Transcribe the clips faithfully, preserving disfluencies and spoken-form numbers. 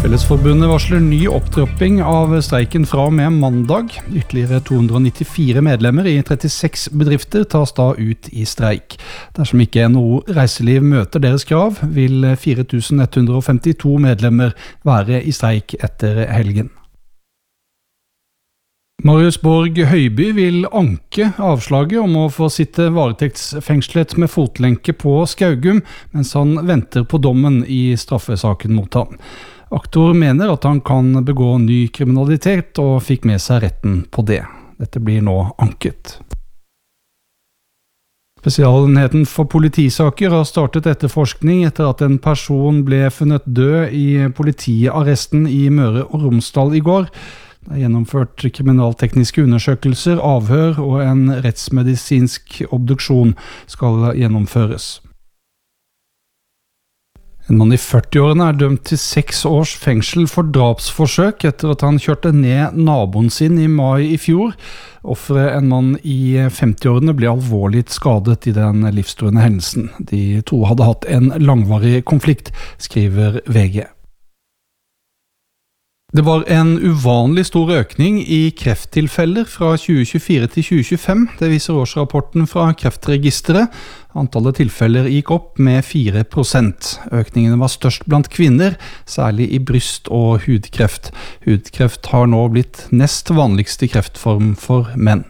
Fellesforbundet varsler ny opptrapping av streiken fra og med mandag. Ytterligere to hundre nittifire medlemmer i trettiseks bedrifter tas da ut i streik. Dersom ikke N H O Reiseliv møter deres krav, vil fire tusen ett hundre femtito medlemmer være i streik etter helgen. Marius Borg Høiby vil anke avslaget om å få sitte varetektsfengslet med fotlenke på Skaugum, mens han venter på dommen i straffesaken mot ham. Aktor mener at han kan begå ny kriminalitet og fikk med seg retten på det. Dette blir nå anket. Spesialenheten for politisaker har startet etterforskning etter at en person ble funnet død i politiarresten i Møre og Romsdal i går. Det er gjennomført kriminaltekniske undersøkelser, avhør og en rettsmedisinsk obduksjon skal gjennomføres. En mann i førtiårene er dømt til seks års fengsel for drapsforsøk etter at han kjørte ned naboen sin i mai i fjor. Offeret, en mann i femtiårene, ble alvorlig skadet i den livstruende hendelsen. De to hadde hatt en langvarig konflikt, skriver V G. Det var en uvanlig stor økning i krefttilfeller fra tjue tjuefire til tjue tjuefem. Det viser årsrapporten fra Kreftregisteret. Antallet tilfeller gikk opp med fire prosent. Økningene var størst blant kvinner, særlig i bryst- og hudkreft. Hudkreft har nå blitt nest vanligste kreftform for menn.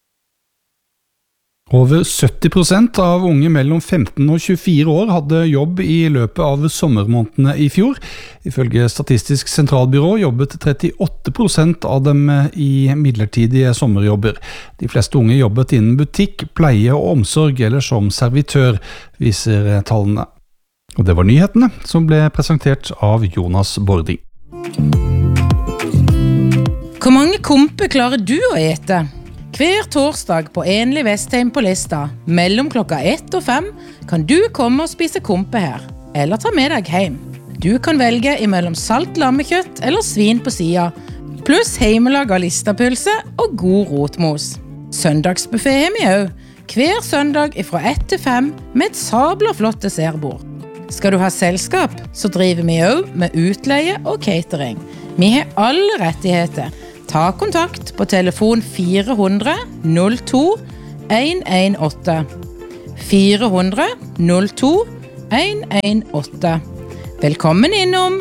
Over sytti prosent av unge mellom femten og tjuefire år hadde jobb i løpet av sommermånedene i fjor. Ifølge Statistisk sentralbyrå jobbet trettiåtte prosent av dem i midlertidige sommerjobber. De fleste unge jobbet innen butikk, pleie og omsorg eller som servitør, viser tallene. Og det var nyhetene som ble presentert av Jonas Bording. Hvor mange kompe klarer du å ete? Hver torsdag på Enli Vestheim på Lista, mellom klokka ett og fem, kan du komme og spise kompe her, eller ta med deg hjem. Du kan velge imellom salt lammekjøtt eller svin på sida, pluss heimelaga listapølse og god rotmos. Søndagsbuffet har vi også, hver søndag fra ett til fem med et sabla flott dessertbord. Skal du ha selskap, så driver vi også med utleie og catering. Vi har alle rettigheter. Ta kontakt på telefon fire hundre null to en en åtte. fire hundre null to en en åtte. Velkommen innom!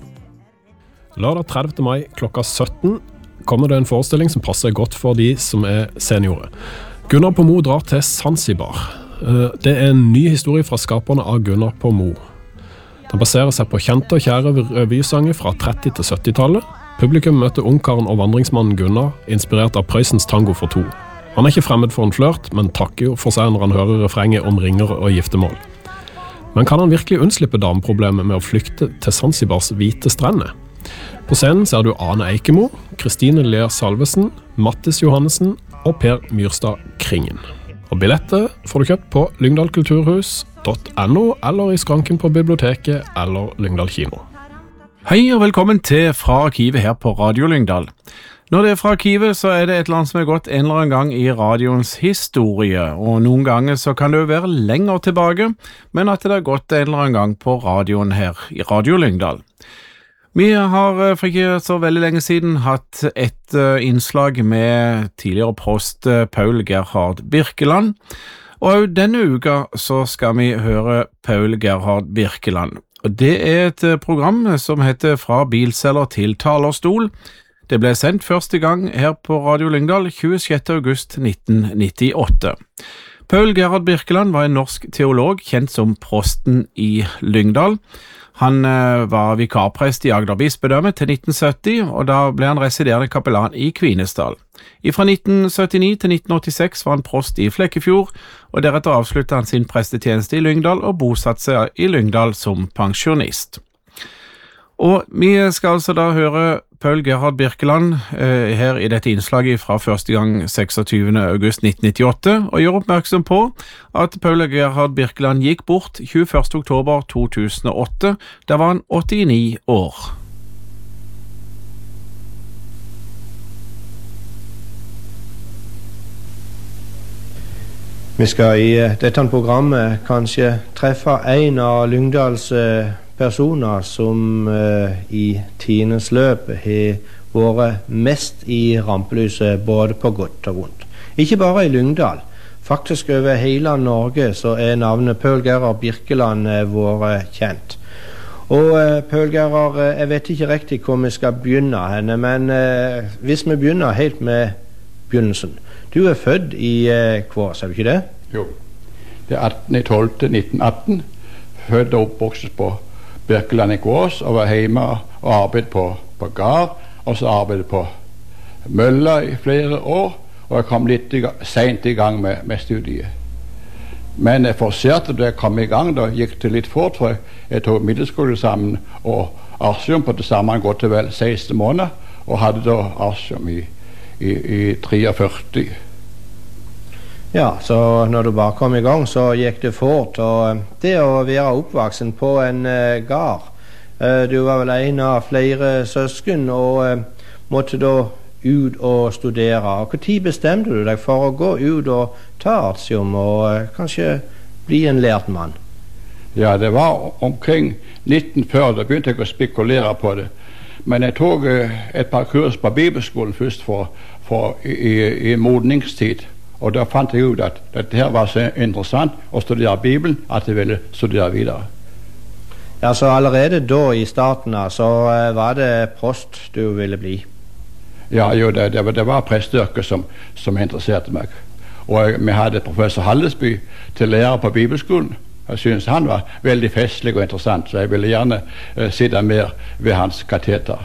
Lørdag tredivte mai klokka sytten kommer det en forestilling som passer godt for de som er seniorer. Gunnar på Mo drar til Zanzibar. Det er en ny historie fra skaperne av Gunnar på Mo. Den baserer seg på kjente og kjære revysanger fra tretti- til syttitallet. Publikum møter ungkaren og vandringsmannen Gunnar, inspirert av Prøysens tango for to. Han er ikke fremmed for en flørt, men takker jo for seg når han hører refrenget om ringer og giftemål. Men kan han virkelig unnslippe dameproblemet med å flykte til Zanzibars hvite strender? På scenen ser du Ane Eikemo, Kristine Lea Salvesen, Mattis Johannessen og Per Myrstad Kringen. Og billetter får du kjøpt på lyngdalkulturhus punktum no eller i skranken på biblioteket eller Lyngdal kino. Hei og velkommen til Fra Arkivet her på Radio Lyngdal. Når det er fra Arkivet, så er det et eller annet som er gått en eller annen gang i radioens historie, og noen ganger så kan det jo være lenger tilbake, men at det har gått en eller annen gang på radioen her i Radio Lyngdal. Vi har for ikke så veldig lenge siden hatt et innslag med tidligere prost Paul Gerhard Birkeland, og denne uka så skal vi høre Paul Gerhard Birkeland. Og det er et program som heter Fra bilselger til talerstol. Det ble sendt første gang her på Radio Lyngdal tjuesjette august nitten nittiåtte. Paul Gerhard Birkeland var en norsk teolog kjent som prosten i Lyngdal. Han var vikarprest i Agder bispedømme til nitten sytti, og da ble han residerende kapellan i Kvinesdal. Fra nitten syttini til nitten åttiseks var han prost i Flekkefjord, og deretter avsluttet han sin prestetjeneste i Lyngdal og bosatte seg i Lyngdal som pensjonist. Og vi skal altså da høre Paul Gerhard Birkeland eh, her i dette innslaget fra første gang seksogtyvende august nitten nittiåtte, og gjør oppmerksom på at Paul Gerhard Birkeland gikk bort tjueførste oktober to tusen og åtte. Da var han åttini år. Vi skal i dette programmet kanskje treffe en av Lyngdals personer som uh, i tidens løp har vært mest i rampelyset, både på godt og vondt. Ikke bare i Lyngdal. Faktisk over hele Norge så er navnet Paul Gerhard Birkeland uh, vært kjent. Og uh, Paul Gerhard, uh, jeg vet ikke riktig hvor vi skal begynne henne, men uh, hvis vi begynner helt med begynnelsen. Du er født i uh, Kvås, er du ikke det? Jo. Det er attende tolvte nitten atten. Født og oppvokst på Birkeland i Kvås, og var hjemme og arbeidet på, på gard, og så arbeidet på mølla i flere år, og jeg kom litt i, sent i gang med, med studiet. Men jeg forserte da jeg kom i gang, da gikk det litt fort, for jeg tok middelskole sammen og artium på det samme godt og vel seksten måneder, og hadde da artium i, i, i treogførti. Ja, så når du bare kom i gang, så gikk det fort, og det å være oppvoksen på en uh, gard, uh, du var vel en av flere søsken, og uh, måtte da ut og studere. Og hvor tid bestemte du deg for å gå ut og ta artium og uh, kanskje bli en lært mann? Ja, det var omkring nitten førti, da begynte jeg å spekulere på det. Men jeg tok uh, et par kurs på bibelskolen først for, for i, i, i modningstid. Og da fant jeg ut at dette her var så interessant å studere Bibelen at jeg ville studere videre. Ja, så allerede da i starten så uh, var det prost du ville bli? Ja, jo, det, det, det var presteyrket som, som interesserte meg. Og vi hadde professor Hallesby til lærer på bibelskolen. Jeg synes han var veldig festlig og interessant, så jeg ville gjerne uh, sitte mer ved hans kateter.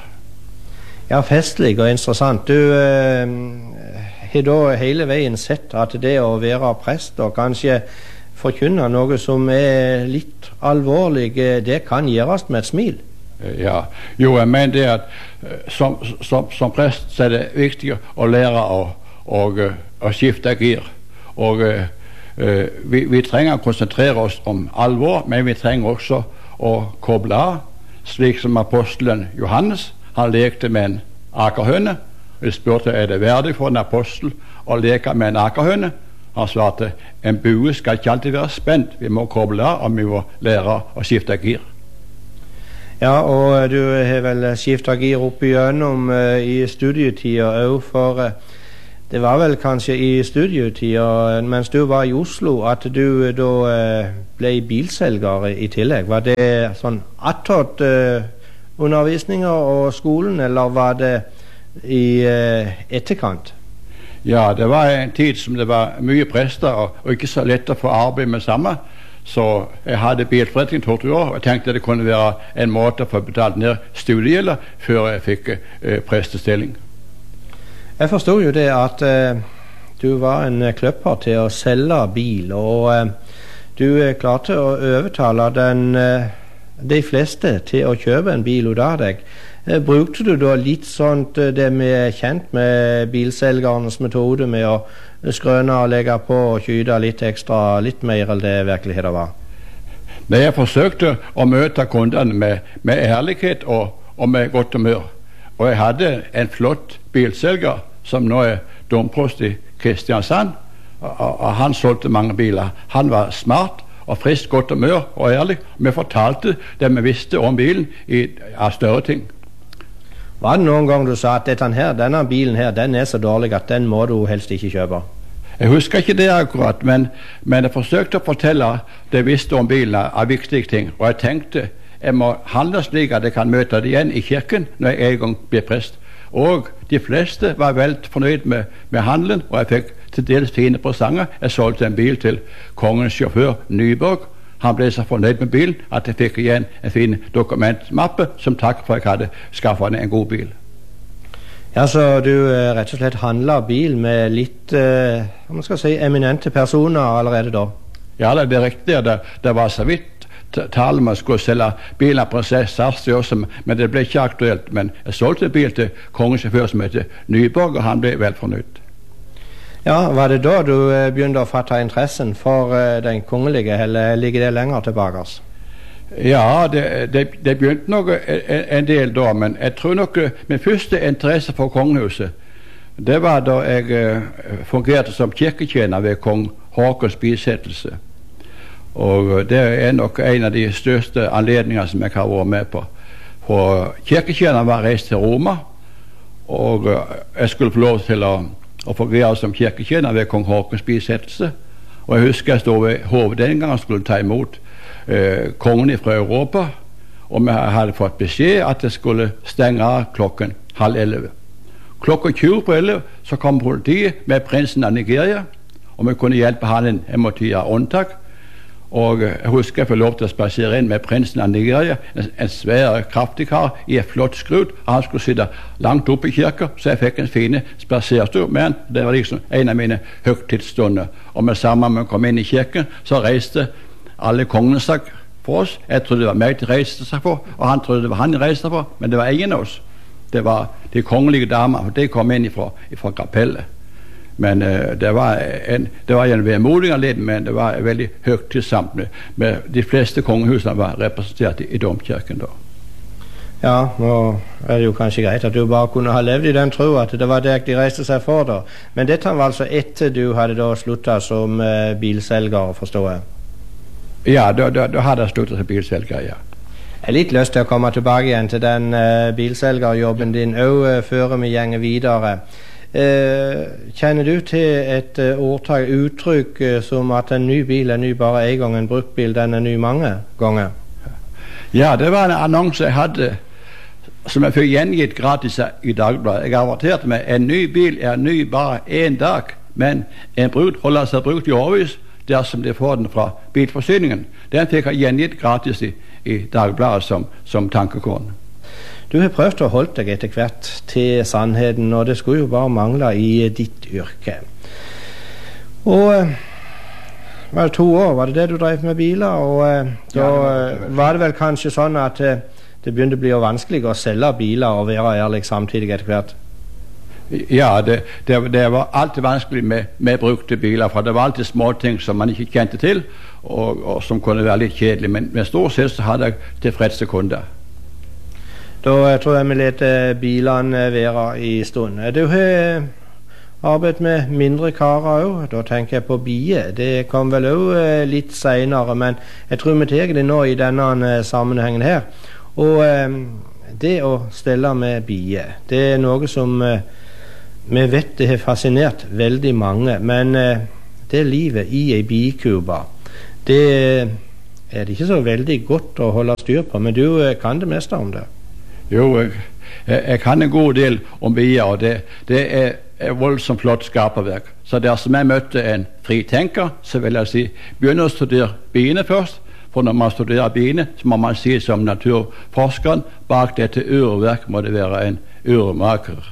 Ja, festlig og interessant. Du uh, har da hele veien sett at det å være prest og kanskje forkynne noe som er litt alvorlig, det kan gjøres med et smil. Ja, jo, jeg mener det at som, som, som prest så er det viktig å lære å, å, å skifte gir. Og uh, vi, vi trenger å konsentrere oss om alvor, men vi trenger også å koble av, slik som apostelen Johannes, han lekte med en akerhøne. Jeg spurte er det verdig for en apostel å leke med en akerhøne. Han svarte en bue skal ikke alltid være spent, vi må koble av og vi må lære å skifte gir. Ja, og du har vel skiftet gir opp igjennom uh, i studietida òg, for uh, det var vel kanskje i studietida mens du var i Oslo at du uh, da uh, ble bilselger i tillegg. Var det sånn attåt uh, undervisninger og skolen, eller var det i uh, etterkant? Ja, det var en tid som det var mye prester og, og ikke så lett å få arbeid med samme, så jeg hadde bilforretning to år og jeg tenkte det kunne være en måte å få betalt ned studiegjelder før jeg fikk uh, prestestilling. Jeg forstod jo det at uh, du var en kløpper til å selge bil, og uh, du uh, klarte å overtale den, uh, de fleste til å kjøpe en bil ut av deg. Brukte du da litt sånt det vi er kjent med bilselgernes metode med å skrøne og legge på og skyte litt ekstra, litt mer enn det virkeligheten var? Nei, jeg forsøkte å møte kundene med, med ærlighet og, og med godt humør. Og jeg hadde en flott bilselger som nå er domprost i Kristiansand, og, og han solgte mange biler. Han var smart og frisk, godt humør og ærlig. Vi fortalte det vi visste om bilen i, av større ting. Var det noen gang du sa at her, denne bilen her, den er så dårlig at den må du helst ikke kjøpe? Jeg husker ikke det akkurat, men, men jeg forsøkte å fortelle det jeg visste om bilen av viktige ting. Og jeg tenkte jeg må handle slik at jeg kan møte det igjen i kirken når jeg en gang blir prest. Og de fleste var vel fornøyd med, med handelen, og jeg fikk til dels fine presanger. Jeg solgte en bil til kongens sjåfør Nyborg. Han ble så fornøyd med bilen at jeg fikk igjen en fin dokumentmappe som takk for at jeg hadde skaffet en god bil. Ja, så du uh, rett og slett handlet bil med litt uh, hva man skal si, eminente personer allerede da? Ja, det er riktig. Det, det var så vidt tale man skulle selge bilen av prinsesse Astrid også, men det ble ikke aktuelt. Men jeg solgte en bil til kongens sjåfør som heter Nyborg, og han ble vel fornøyd. Ja, var det da du uh, begynte å fatte interessen for uh, den kongelige, eller ligger det lenger tilbake? Ja, det, det, det begynte nok en, en del da, men jeg tror nok uh, min første interesse for kongehuset, det var da jeg uh, fungerte som kirketjener ved kong Håkons bisettelse. Og det er nok en av de største anledningene som jeg har vært med på. For kirketjeneren var reist til Roma, og jeg skulle få lov til å, å fungere som kirketjener ved kong Håkons bisettelse. Og jeg husker jeg stod ved hovedet den gang og skulle ta imot eh, kongen fra Europa, og vi hadde fått beskjed at det skulle stenge av klokken halv elleve. Klokka tjue på elleve så kom politiet med prinsen av Nigeria, og vi kunne hjelpe han en, en måte gjøre åndtak. Og jeg husker jeg får lov til å spasere inn med prinsen av Nigeria, en, en svær, kraftig kar i et flott skrut, og han skulle sitte langt oppe i kirka, så jeg fikk en fine spaserstol med han. Det var liksom en av mine høgtidsstunder. Og med sammen med å komme inn i kirken, så reiste alle kongene seg for oss. Jeg trodde det var meg de reiste seg for, og han trodde det var han de reiste seg for, men det var ingen av oss. Det var de kongelige damer, og de kom inn ifra, ifra kapellet. Men uh, det var en, det var en vemodig anledning, men det var veldig høgtidsamt med, med de fleste kongehusene var representert i, i domkirken da. Ja, nå er det jo kanskje greit at du bare kunne ha levd i den tro at det var det de reiste seg for da. Men dette var altså etter du hadde da sluttet som uh, bilselger, forstår jeg? Ja, da, da, da hadde jeg sluttet som bilselger, ja. Jeg har litt lyst til å komme tilbake igjen til den uh, bilselgerjobben din også, uh, før vi gjenger videre. Uh, kjenner du til et uh, ordtak, uttrykk uh, som at en ny bil er ny bare en gang, en brukt bil den er ny mange ganger? Ja, det var en annonse jeg hadde som jeg fikk gjengitt gratis i Dagbladet. Jeg averterte med en ny bil er ny bare en dag, men en brukt holder seg brukt i årevis dersom de får den fra bilforsyningen. Den fikk jeg gjengitt gratis i, i Dagbladet som, som tankekorn. Du har prøvd å holde deg etter hvert til sannheten, og det skulle jo bare mangle i ditt yrke. Og var det to år, var det det du drev med biler? Og uh, da ja, det var, det var. var det vel kanskje sånn at uh, det begynte å bli vanskelig å selge biler og være ærlig samtidig etter hvert? Ja, det, det, det var alltid vanskelig med, med brukte biler, for det var alltid små ting som man ikke kjente til, og, og som kunne være litt kjedelig, men, men stort sett så hadde jeg tilfredse kunder. Da tror jeg vi leter bilene være i stund. Du har arbeidet med mindre karer også. Da tenker jeg på bie. Det kom vel også litt senere, men jeg tror vi tar det nå i denne sammenhengen her. Og det å stelle med bie, det er noe som vi vet det har fascinert veldig mange, men det livet i ei biekube, det er det ikke så veldig godt å holde styr på, men du kan det meste om det. Jo, jeg, jeg kan en god del om bier, og det, det er, er voldsomt flott skaperverk. Så dersom jeg møtte en fritenker, så vil jeg si, begynne å studere biene først, for når man studerer biene, så må man si som naturforskeren, bak dette urverk må det være en urmaker.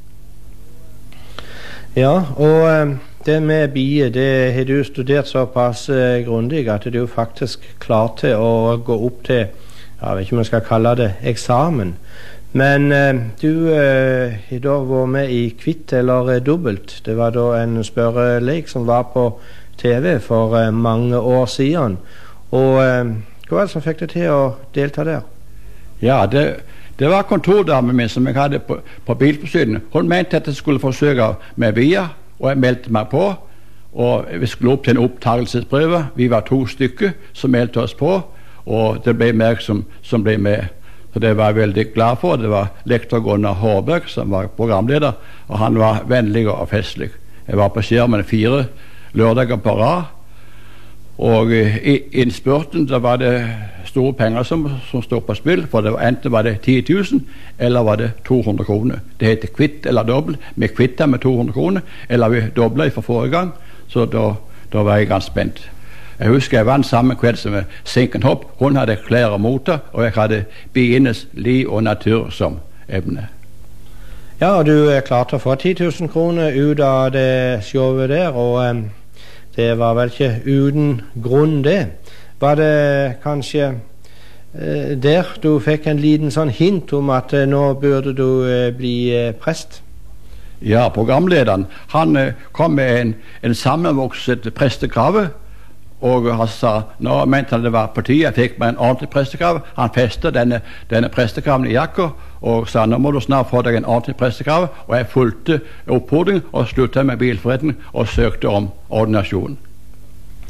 Ja, og det med bier, det har du studert såpass uh, grundig at du faktisk klarte å gå opp til, jeg vet ikke om jeg skal kalle det eksamen, men eh, du eh, har da vært med i Kvitt eller eh, Dobbelt. Det var da en spørrelek som var på T V for eh, mange år siden. Og eh, hva var det som fikk deg til å delta der? Ja, det, det var kontordamen min som jeg hadde på, på bilforsyningen. Hun mente at jeg skulle forsøke med bier, og jeg meldte meg på. Og vi skulle opp til en opptakelsesprøve. Vi var to stykker som meldte oss på. Og det ble meg som, som ble med. Så det var jeg veldig glad for. Det var lektor Gunnar Hårberg som var programleder, og han var vennlig og festlig. Jeg var på skjermen fire lørdager på rad, og i innspurten da var det store penger som, som stod på spill, for det var, enten var det ti tusen, eller var det to hundre kroner. Det heter Kvitt eller Dobbelt. Vi kvittet med to hundre kroner, eller vi doblet for forrige gang, så da, da var jeg ganske spent. Jeg husker jeg vant samme kveld som Sinken Hopp. Hun hadde klær og motor, og jeg hadde bienes liv og natur som emne. Ja, og du klarte å få ti tusen kroner ut av det showet der, og um, det var vel ikke uten grunn det. Var det kanskje uh, der du fikk en liten sånn hint om at uh, nå burde du uh, bli uh, prest? Ja, programlederen, han uh, kom med en, en sammenvokset prestekrave, og han sa, nå mente han det var på tide, jeg fikk meg en ordentlig prestekrav. Han festet denne, denne prestekraven i jakka, og sa, nå må du snart få deg en ordentlig prestekrav. Og jeg fulgte oppfordringen og sluttet med bilforretning og søkte om ordinasjon.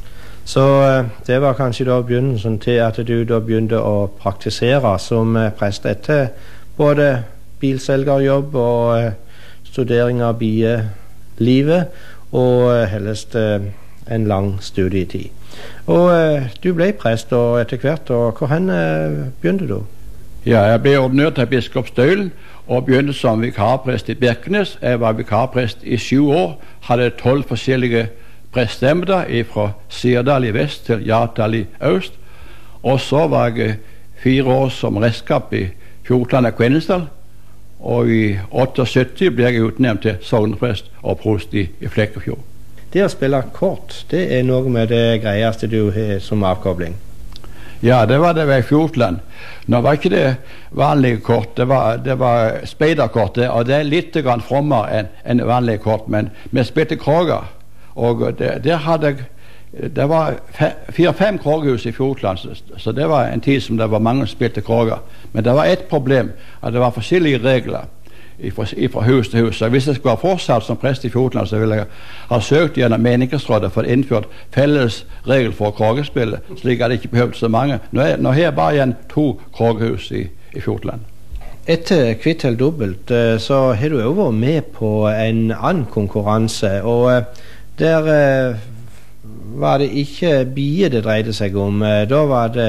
Så det var kanskje da begynnelsen til at du da begynte å praktisere som prest etter både bilselgerjobb og studering av bielivet, og helst en lang studietid. Og du ble prest og etter hvert, og hvor hen begynte du? Ja, jeg ble ordinert til biskop Støylen og begynte som vikarprest i Birkenes. Jeg var vikarprest i sju år, hadde tolv forskjellige prestemter fra Sirdal i vest til Hjartdal i øst. Og så var jeg fire år som redskap i Fjortland og Kvinesdal. Og i syttiåtte ble jeg utnevnt til sogneprest og prost i, i Flekkefjord. Det å spille kort, det er noe med det greieste du har som avkobling. Ja, det var det ved Fjortland. Nå var ikke det vanlige kort, det var, det var speiderkortet, og det er litt grann frommere enn en vanlige kort, men vi spilte kroger. Og det, der hadde jeg, det var fire-fem kroghus i Fjortland, så, så det var en tid som det var mange som spilte kroger. Men det var et problem, at det var forskjellige regler fra hus til hus. Så hvis jeg skulle ha fortsatt som prest i Fjortland, så ville jeg ha søkt gjennom menighetsrådet for å innført felles regel for krogespillet, slik at det ikke behøvde så mange. Nå er, nå er jeg bare igjen to kroghus i, i Fjortland. Etter Kvitt eller dobbelt så har du jo vært med på en annen konkurranse, og der var det ikke bie det dreide seg om. Da var det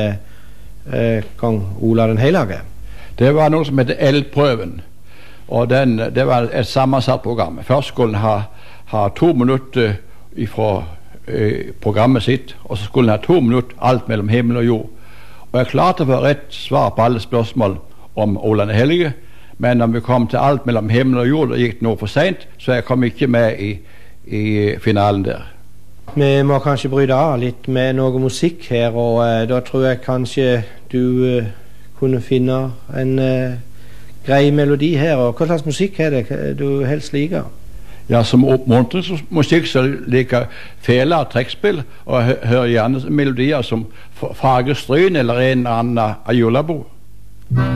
kong Olav den Hellige. Det var noe som heter Eldprøven. Og den, det var et sammensatt program. Først skulle en ha, ha to minutter fra eh, programmet sitt, og så skulle en ha to minutter alt mellom himmel og jord. Og jeg klarte å få rett svar på alle spørsmål om Olav den Hellige, men når vi kom til alt mellom himmel og jord, og gikk noe for sent, så jeg kom ikke med i, i finalen der. Vi må kanskje bryte av litt med noe musikk her, og eh, da tror jeg kanskje du eh, kunne finne en eh, grei melodi her. Og hva slags musikk er det du helst liker? Ja, som oppmuntringsmusikk så liker fele og trekkspill, og hø hører gjerne melodier som Fagerstryn eller en eller annen av Julabo.